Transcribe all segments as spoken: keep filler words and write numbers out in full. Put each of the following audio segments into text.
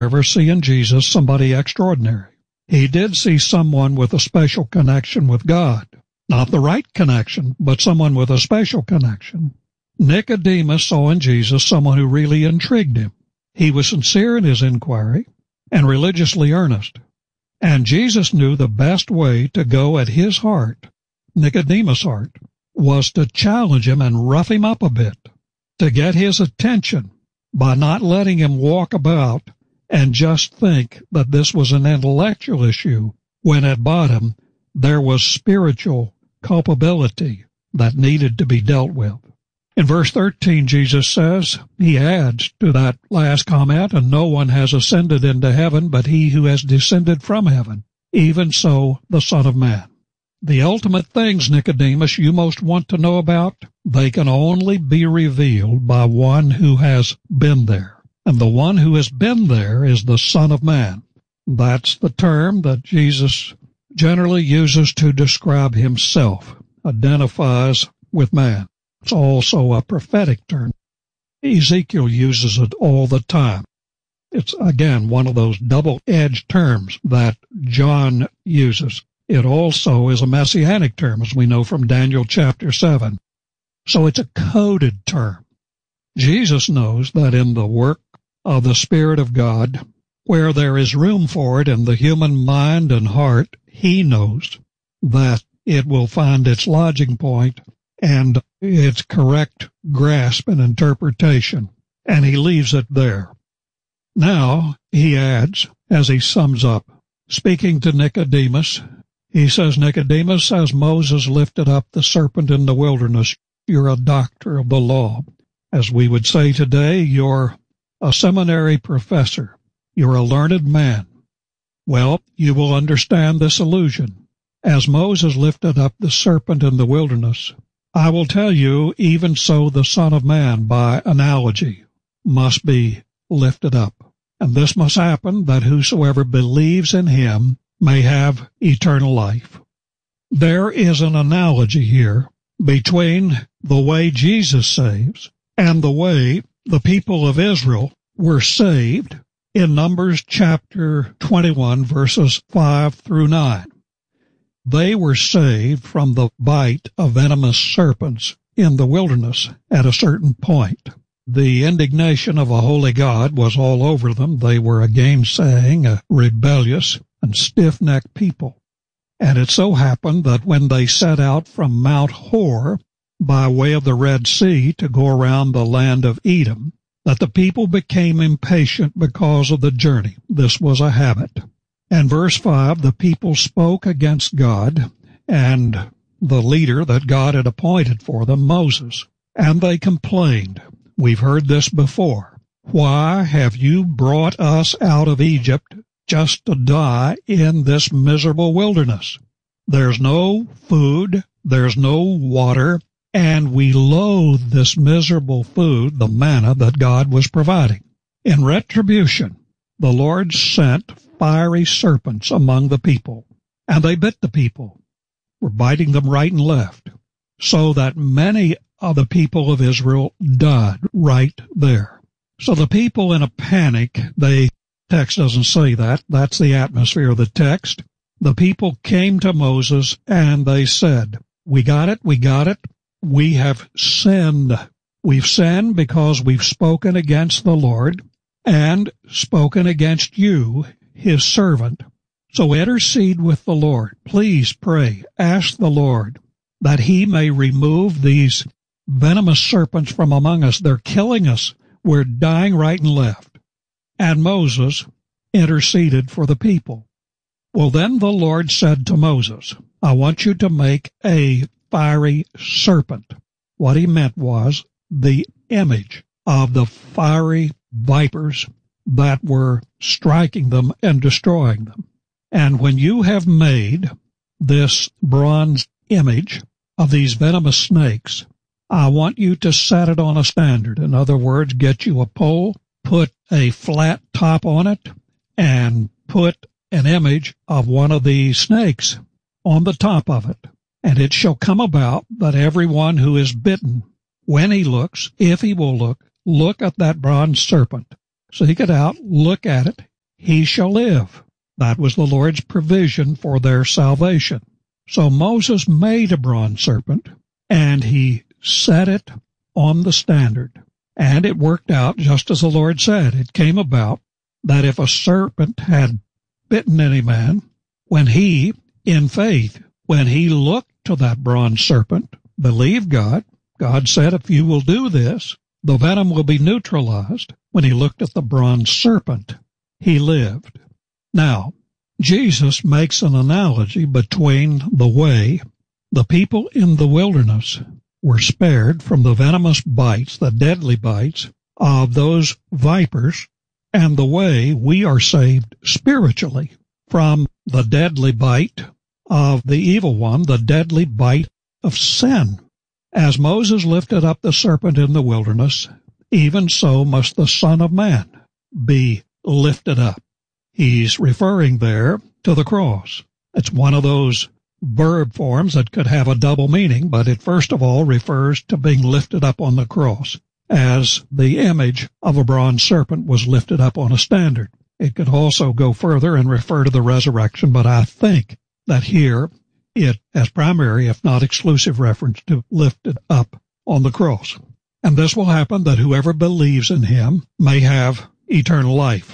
ever see in Jesus somebody extraordinary. He did see someone with a special connection with God. Not the right connection, but someone with a special connection. Nicodemus saw in Jesus someone who really intrigued him. He was sincere in his inquiry and religiously earnest. And Jesus knew the best way to go at his heart, Nicodemus' heart, was to challenge him and rough him up a bit, to get his attention by not letting him walk about and just think that this was an intellectual issue, when at bottom there was spiritual culpability that needed to be dealt with. In verse thirteen, Jesus says, he adds to that last comment, and no one has ascended into heaven but he who has descended from heaven, even so the Son of Man. The ultimate things, Nicodemus, you most want to know about, they can only be revealed by one who has been there. And the one who has been there is the Son of Man. That's the term that Jesus generally uses to describe himself, identifies with man. It's also a prophetic term. Ezekiel uses it all the time. It's, again, one of those double-edged terms that John uses. It also is a messianic term, as we know from Daniel chapter seven. So it's a coded term. Jesus knows that in the work of the Spirit of God, where there is room for it in the human mind and heart, he knows that it will find its lodging point and its correct grasp and interpretation, and he leaves it there. Now, he adds, as he sums up, speaking to Nicodemus, he says, Nicodemus, as Moses lifted up the serpent in the wilderness, you're a doctor of the law. As we would say today, you're a seminary professor. You're a learned man. Well, you will understand this allusion. As Moses lifted up the serpent in the wilderness, I will tell you, even so the Son of Man, by analogy, must be lifted up. And this must happen, that whosoever believes in him may have eternal life. There is an analogy here between the way Jesus saves and the way the people of Israel were saved in Numbers chapter twenty-one, verses five through nine. They were saved from the bite of venomous serpents in the wilderness at a certain point. The indignation of a holy God was all over them. They were a gainsaying, a rebellious, and stiff-necked people. And it so happened that when they set out from Mount Hor by way of the Red Sea to go around the land of Edom, that the people became impatient because of the journey. This was a habit. And verse five, the people spoke against God and the leader that God had appointed for them, Moses, and they complained. We've heard this before. Why have you brought us out of Egypt just to die in this miserable wilderness? There's no food, there's no water, and we loathe this miserable food, the manna that God was providing. In retribution, the Lord sent fiery serpents among the people, and they bit the people, were biting them right and left, so that many of the people of Israel died right there. So the people in a panic, the text doesn't say that, that's the atmosphere of the text. The people came to Moses and they said, we got it, we got it, we have sinned. We've sinned because we've spoken against the Lord and spoken against you, his servant. So intercede with the Lord. Please pray. Ask the Lord that he may remove these venomous serpents from among us. They're killing us. We're dying right and left. And Moses interceded for the people. Well, then the Lord said to Moses, I want you to make a fiery serpent. What he meant was the image of the fiery vipers that were striking them and destroying them. And when you have made this bronze image of these venomous snakes, I want you to set it on a standard. In other words, get you a pole, put a flat top on it, and put an image of one of these snakes on the top of it. And it shall come about that everyone who is bitten, when he looks, if he will look, look at that bronze serpent. Seek it out, look at it. he shall live. That was the Lord's provision for their salvation. So Moses made a bronze serpent, and he set it on the standard. And it worked out just as the Lord said. It came about that if a serpent had bitten any man, when he, in faith, when he looked to that bronze serpent, believed God, God said, if you will do this, the venom will be neutralized. When he looked at the bronze serpent, he lived. Now, Jesus makes an analogy between the way the people in the wilderness were spared from the venomous bites, the deadly bites of those vipers, and the way we are saved spiritually from the deadly bite of the evil one, the deadly bite of sin. As Moses lifted up the serpent in the wilderness, even so must the Son of Man be lifted up. He's referring there to the cross. It's one of those verb forms that could have a double meaning, but it first of all refers to being lifted up on the cross, as the image of a bronze serpent was lifted up on a standard. It could also go further and refer to the resurrection, but I think that here it has primary, if not exclusive, reference to lifted up on the cross. And this will happen that whoever believes in him may have eternal life.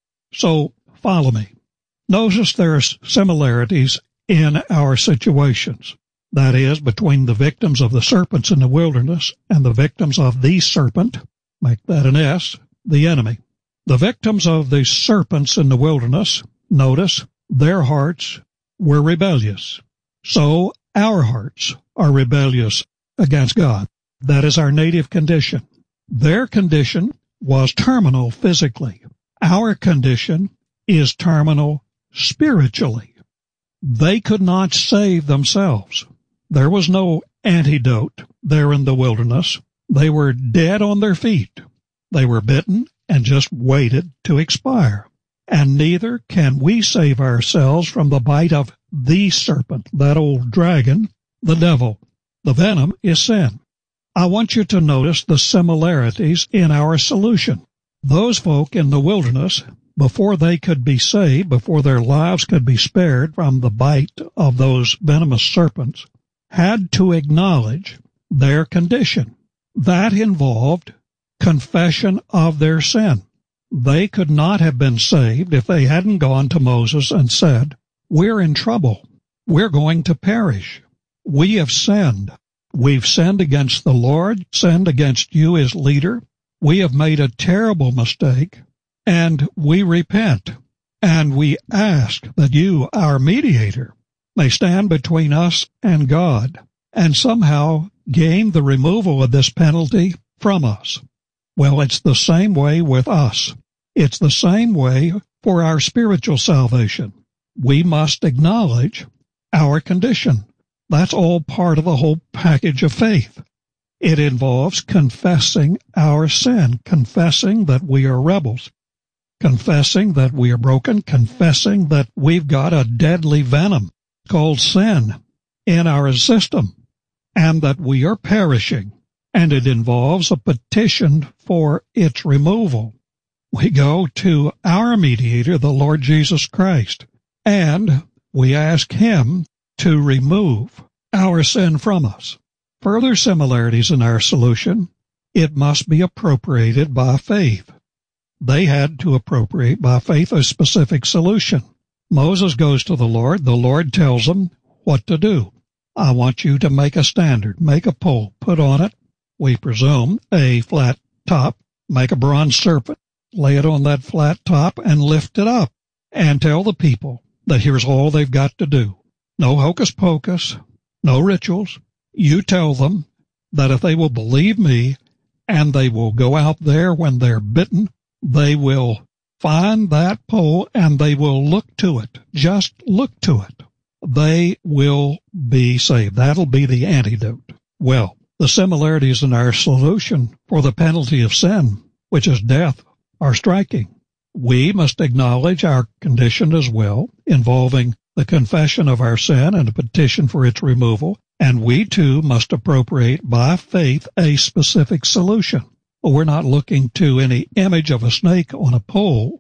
So follow me. Notice there's similarities in our situations. That is, between the victims of the serpents in the wilderness and the victims of the serpent, make that an S, the enemy. The victims of the serpents in the wilderness, notice, their hearts were rebellious. So our hearts are rebellious against God. That is our native condition. Their condition was terminal physically. Our condition is terminal spiritually. They could not save themselves. There was no antidote there in the wilderness. They were dead on their feet. They were bitten and just waited to expire. And neither can we save ourselves from the bite of the serpent, that old dragon, the devil. The venom is sin. I want you to notice the similarities in our solution. Those folk in the wilderness, before they could be saved, before their lives could be spared from the bite of those venomous serpents, had to acknowledge their condition. That involved confession of their sin. They could not have been saved if they hadn't gone to Moses and said, we're in trouble. We're going to perish. We have sinned. We've sinned against the Lord, sinned against you as leader. We have made a terrible mistake, and we repent. And we ask that you, our mediator, may stand between us and God and somehow gain the removal of this penalty from us. Well, it's the same way with us. It's the same way for our spiritual salvation. We must acknowledge our condition. That's all part of the whole package of faith. It involves confessing our sin, confessing that we are rebels, confessing that we are broken, confessing that we've got a deadly venom called sin in our system, and that we are perishing. And it involves a petition for its removal. We go to our mediator, the Lord Jesus Christ, and we ask him to remove our sin from us. Further similarities in our solution, it must be appropriated by faith. They had to appropriate by faith a specific solution. Moses goes to the Lord. The Lord tells him what to do. I want you to make a standard, make a pole, put on it, we presume, a flat top, make a bronze serpent, lay it on that flat top, and lift it up, and tell the people that here's all they've got to do. No hocus pocus, no rituals. You tell them that if they will believe me and they will go out there when they're bitten, they will find that pole and they will look to it. Just look to it. They will be saved. That'll be the antidote. Well, the similarities in our solution for the penalty of sin, which is death, are striking. We must acknowledge our condition as well, involving the confession of our sin and a petition for its removal, and we too must appropriate by faith a specific solution. We're not looking to any image of a snake on a pole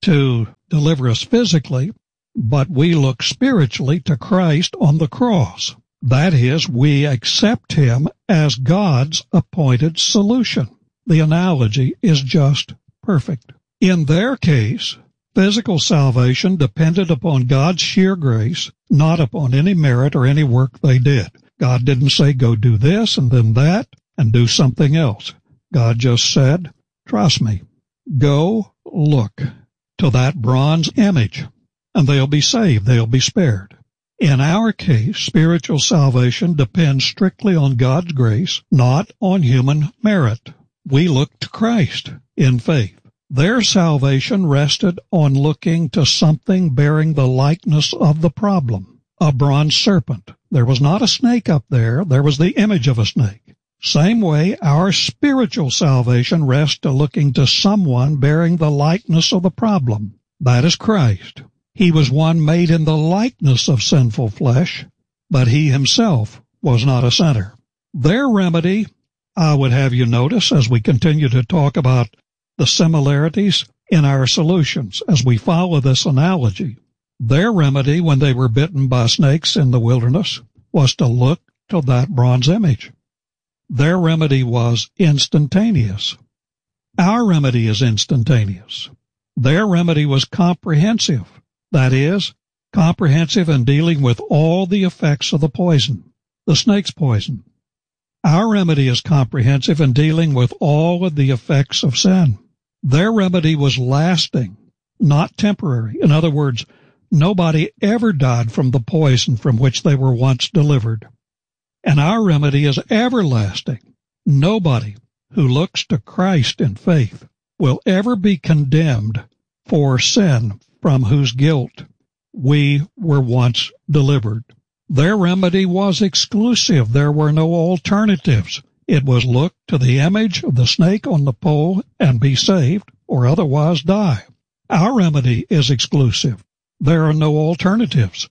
to deliver us physically, but we look spiritually to Christ on the cross. That is, we accept him as God's appointed solution. The analogy is just perfect. In their case, physical salvation depended upon God's sheer grace, not upon any merit or any work they did. God didn't say, go do this and then that and do something else. God just said, trust me, go look to that bronze image, and they'll be saved, they'll be spared. In our case, spiritual salvation depends strictly on God's grace, not on human merit. We look to Christ in faith. Their salvation rested on looking to something bearing the likeness of the problem, a bronze serpent. There was not a snake up there, there was the image of a snake. Same way, our spiritual salvation rests to looking to someone bearing the likeness of the problem. That is Christ. He was one made in the likeness of sinful flesh, but he himself was not a sinner. Their remedy, I would have you notice as we continue to talk about the similarities in our solutions as we follow this analogy. Their remedy when they were bitten by snakes in the wilderness was to look to that bronze image. Their remedy was instantaneous. Our remedy is instantaneous. Their remedy was comprehensive. That is, comprehensive in dealing with all the effects of the poison, the snake's poison. Our remedy is comprehensive in dealing with all of the effects of sin. Their remedy was lasting, not temporary. In other words, nobody ever died from the poison from which they were once delivered. And our remedy is everlasting. Nobody who looks to Christ in faith will ever be condemned for sin from whose guilt we were once delivered. Their remedy was exclusive. There were no alternatives. It was look to the image of the snake on the pole and be saved, or otherwise die. Our remedy is exclusive. There are no alternatives.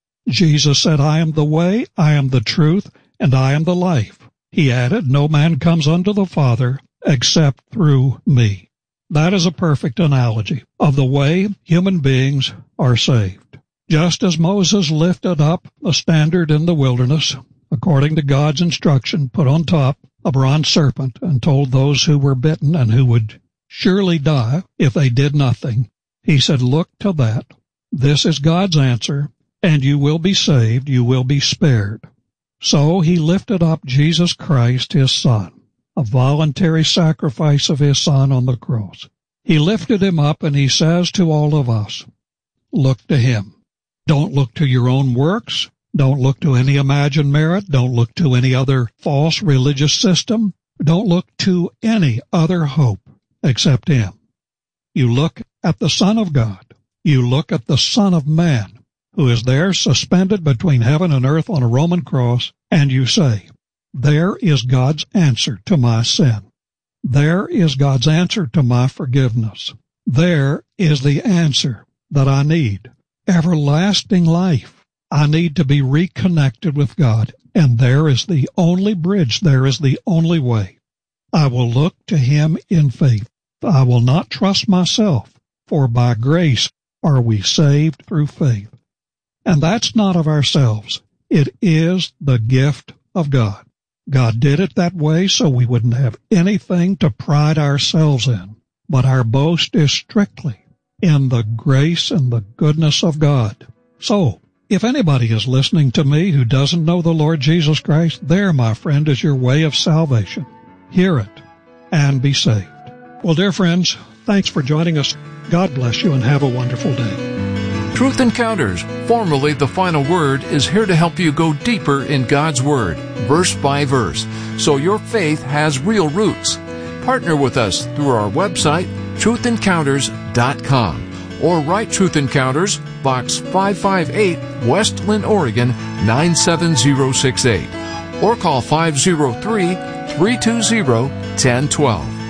Jesus said, I am the way, I am the truth, and I am the life. He added, no man comes unto the Father except through me. That is a perfect analogy of the way human beings are saved. Just as Moses lifted up a standard in the wilderness, according to God's instruction, put on top a bronze serpent and told those who were bitten and who would surely die if they did nothing, he said, look to that. This is God's answer, and you will be saved, you will be spared. So he lifted up Jesus Christ, his Son, a voluntary sacrifice of his Son on the cross. He lifted him up, and he says to all of us, look to him. Don't look to your own works. Don't look to any imagined merit. Don't look to any other false religious system. Don't look to any other hope except him. You look at the Son of God. You look at the Son of Man, who is there suspended between heaven and earth on a Roman cross, and you say, there is God's answer to my sin. There is God's answer to my forgiveness. There is the answer that I need. Everlasting life. I need to be reconnected with God, and there is the only bridge, there is the only way. I will look to him in faith. I will not trust myself, for by grace are we saved through faith. And that's not of ourselves. It is the gift of God. God did it that way so we wouldn't have anything to pride ourselves in, but our boast is strictly in the grace and the goodness of God. So, if anybody is listening to me who doesn't know the Lord Jesus Christ, there, my friend, is your way of salvation. Hear it and be saved. Well, dear friends, thanks for joining us. God bless you and have a wonderful day. Truth Encounters, formerly The Final Word, is here to help you go deeper in God's Word, verse by verse, so your faith has real roots. Partner with us through our website, truth encounters dot com, or write Truth Encounters, Box five five eight, West Linn, Oregon, nine seven zero six eight, or call five oh three, three two zero, one oh one two.